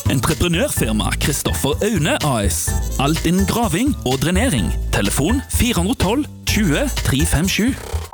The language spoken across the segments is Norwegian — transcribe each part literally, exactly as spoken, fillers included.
Entreprenørfirma Kristoffer Aune A S. Alt innen graving og drenering. Telefon fire ett to tjue tre fem sju.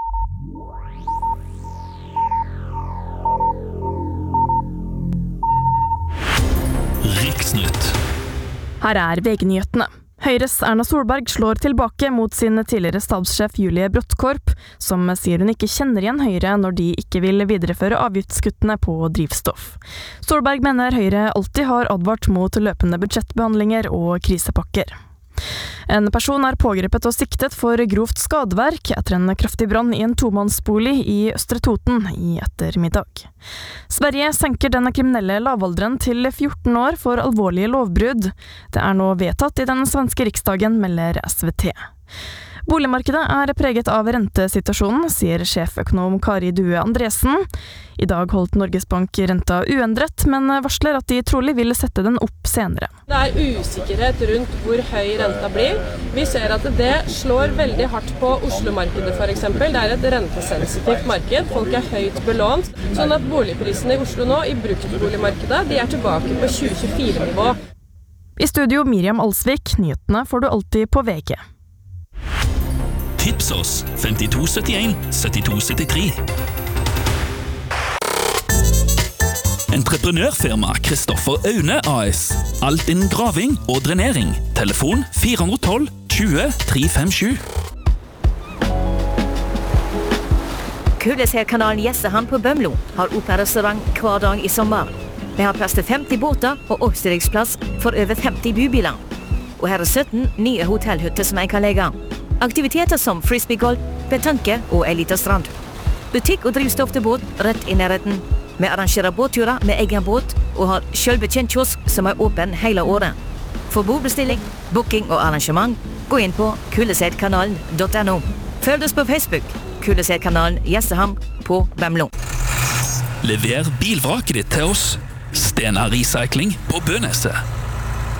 Riksnytt. Her er V G-nyhetene. Høyres Erna Solberg slår tilbake mot sin tidligere stabssjef Julie Brodtkorp, som sier hun ikke kjenner igjen Høyre når de ikke vil videreføre avgiftskuttene på drivstoff. Solberg mener Høyre alltid har advart mot løpende budsjettbehandlinger og krisepakker. En person er pågrepet og siktet for grovt skadeverk etter en kraftig brann i en tomannsbolig i Østre Toten i ettermiddag. Sverige senker denne kriminelle lavalderen til fjorten år for alvorlige lovbrudd. Det er nå vedtatt i den svenske riksdagen, melder S V T. Boligmarkedet er preget av rentesituasjonen, sier sjeføkonom Kari Due Andresen. I dag holdt Norges Bank renta uendret, men varsler at de trolig vil sette den opp senere. Det er usikkerhet rundt hvor høy renta blir. Vi ser at det slår veldig hardt på Oslo-markedet for eksempel. Det er et rentesensitivt marked, folk er høyt belånt, sånn at boligprisene i Oslo nå i bruktboligmarkedet de er tilbake på tjue tjuefire-nivå. I studio Miriam Alsvik, nyhetene får du alltid på V G. Tips oss fem to sytt en sytti to sytti tre. Entreprenørfirma Kristoffer Aune A S. Alt innen graving og drenering. Telefon fire ett to tjue tre fem sju. Kulesherkanalen Jesseham på Bømlo har opera-restaurant hver dag i sommer. Vi har plass til femti båter og oppstillingsplass for over femti bybiler. Og her er sytten nye hotellhytter som jeg kan legge. Aktiviteter som frisbeegolf, petanque og en liten strand. Butikk og drivstoff til båt rett i nærheten. Vi arrangerer båtturer med egen båt og har selvbetjent kiosk som er åpen hele året. For bordbestilling, booking og arrangement, gå inn på kulesedkanalen punktum no. Følg oss på Facebook, Kulesedkanalen Jesseham på Bømlo. Lever bilvraket ditt til oss. Stena Recycling på Bøneset.